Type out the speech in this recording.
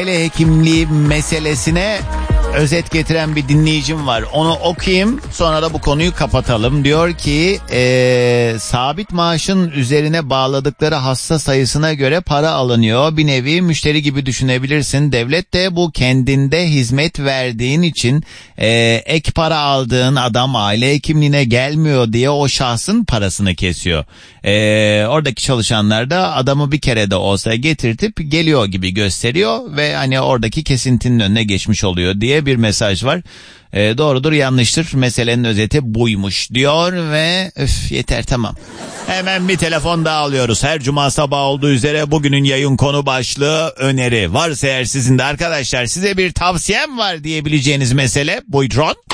aile hekimliği meselesine özet getiren bir dinleyicim var. Onu okuyayım, sonra da bu konuyu kapatalım. Diyor ki sabit maaşın üzerine bağladıkları hasta sayısına göre para alınıyor. Bir nevi müşteri gibi düşünebilirsin. Devlet de bu kendinde hizmet verdiğin için ek para aldığın adam aile hekimliğine gelmiyor diye o şahsın parasını kesiyor. Oradaki çalışanlar da adamı bir kere de olsa getirtip geliyor gibi gösteriyor ve hani oradaki kesintinin önüne geçmiş oluyor diye bir mesaj var. Doğrudur yanlıştır, meselenin özeti buymuş diyor ve yeter, tamam. Hemen bir telefon daha alıyoruz. Her cuma sabah olduğu üzere bugünün yayın konu başlığı öneri. Varsa eğer sizin de arkadaşlar size bir tavsiyem var diyebileceğiniz mesele, buyurun.